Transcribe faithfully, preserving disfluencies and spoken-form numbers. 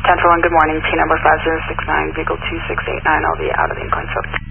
ten four one, good morning. T number five zero six nine, vehicle two six eight nine. I'll be out of the incline zone.